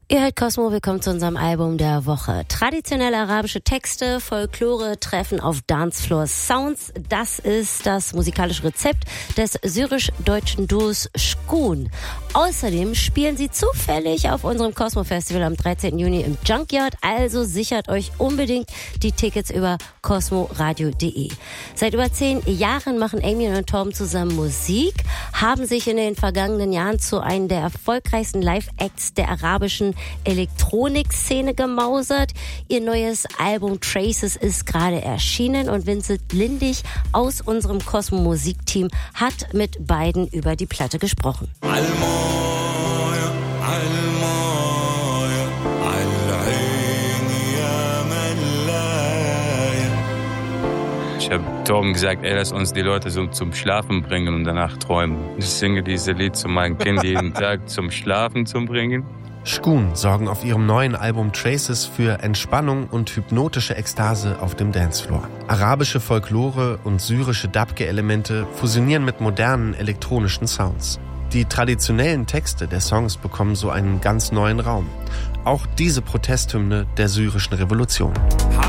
Ihr hört Cosmo, willkommen zu unserem Album der Woche. Traditionelle arabische Texte, Folklore treffen auf Dancefloor Sounds. Das ist das musikalische Rezept des syrisch-deutschen Duos Shkoon. Außerdem spielen sie zufällig auf unserem Cosmo Festival am 13. Juni im Junkyard. Also sichert euch unbedingt die Tickets über cosmoradio.de. Seit über 10 Jahren machen Amy und Torben zusammen Musik, haben sich in den vergangenen Jahren zu einem der erfolgreichsten Live-Acts der arabischen Elektronikszene gemausert. Ihr neues Album Traces ist gerade erschienen und Vincent Lindig aus unserem Cosmo Musikteam hat mit beiden über die Platte gesprochen. Ich habe Torben gesagt, lass uns die Leute so zum Schlafen bringen und danach träumen. Ich singe dieses Lied zu meinem Kind jeden Tag zum Schlafen zu bringen. Shkoon sorgen auf ihrem neuen Album Traces für Entspannung und hypnotische Ekstase auf dem Dancefloor. Arabische Folklore und syrische Dabke-Elemente fusionieren mit modernen elektronischen Sounds. Die traditionellen Texte der Songs bekommen so einen ganz neuen Raum. Auch diese Protesthymne der syrischen Revolution.